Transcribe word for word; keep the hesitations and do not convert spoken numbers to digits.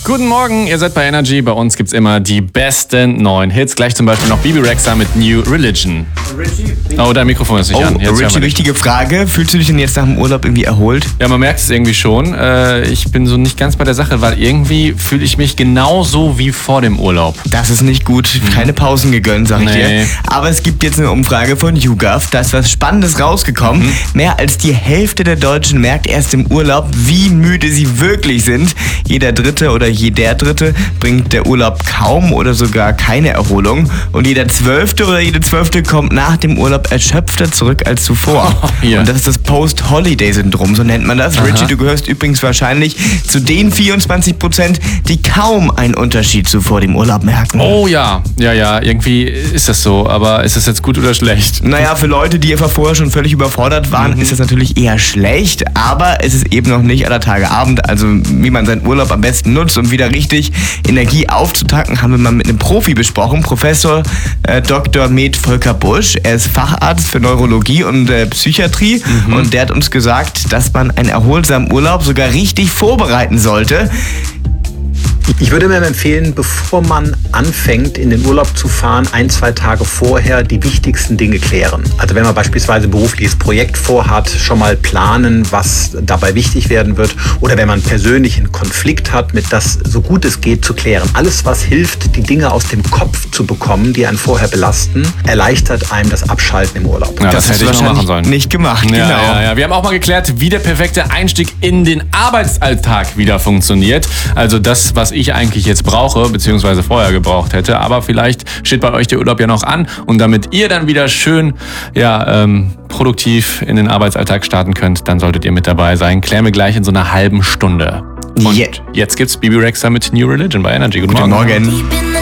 Guten Morgen, ihr seid bei Energy. Bei uns gibt's immer die besten neuen Hits. Gleich zum Beispiel noch Bebe Rexha mit New Religion. Oh, dein Mikrofon ist nicht oh, an. Jetzt Richie, wichtige Frage. Fühlst du dich denn jetzt nach dem Urlaub irgendwie erholt? Ja, man merkt es irgendwie schon. Ich bin so nicht ganz bei der Sache, weil irgendwie fühle ich mich genauso wie vor dem Urlaub. Das ist nicht gut. Keine Pausen gegönnt, sag ich Nee. dir. Aber es gibt jetzt eine Umfrage von YouGov. Da ist was Spannendes rausgekommen. Mhm. Mehr als die Hälfte der Deutschen merkt erst im Urlaub, wie müde sie wirklich sind. Jeder Dritte oder jeder Dritte bringt der Urlaub kaum oder sogar keine Erholung. Und jeder Zwölfte oder jede Zwölfte kommt nach dem Urlaub erschöpfter zurück als zuvor. Oh, ja. Und das ist das Post-Holiday-Syndrom, so nennt man das. Aha. Richie, du gehörst übrigens wahrscheinlich zu den vierundzwanzig Prozent, die kaum einen Unterschied zu vor dem Urlaub merken. Oh ja, ja, ja, irgendwie ist das so. Aber ist das jetzt gut oder schlecht? Naja, für Leute, die einfach vorher schon völlig überfordert waren, Mhm. ist das natürlich eher schlecht, aber es ist eben noch nicht aller Tage Abend. Also wie man seinen Urlaub am besten nutzt, um wieder richtig Energie aufzutanken, haben wir mal mit einem Profi besprochen, Professor äh, Doktor Med Volker Busch. Er ist Facharzt für Neurologie und äh, Psychiatrie Mhm. und der hat uns gesagt, dass man einen erholsamen Urlaub sogar richtig vorbereiten sollte. Ich würde mir empfehlen, bevor man anfängt, in den Urlaub zu fahren, ein, zwei Tage vorher die wichtigsten Dinge klären. Also wenn man beispielsweise ein berufliches Projekt vorhat, schon mal planen, was dabei wichtig werden wird. Oder wenn man persönlich einen Konflikt hat, mit das so gut es geht zu klären. Alles, was hilft, die Dinge aus dem Kopf zu bekommen, die einen vorher belasten, erleichtert einem das Abschalten im Urlaub. Ja, das, hast hätte du ich noch machen wahrscheinlich sollen. nicht gemacht, Ja, genau. ja, ja. Wir haben auch mal geklärt, wie der perfekte Einstieg in den Arbeitsalltag wieder funktioniert. Also das, was ich eigentlich jetzt brauche, beziehungsweise vorher gebraucht hätte. Aber vielleicht steht bei euch der Urlaub ja noch an. Und damit ihr dann wieder schön ja, ähm, produktiv in den Arbeitsalltag starten könnt, dann solltet ihr mit dabei sein. Klären wir gleich in so einer halben Stunde. Und Yeah. jetzt gibt's Bebe Rexha mit New Religion bei Energy. Guten Guten Morgen. Morgen. Deep in the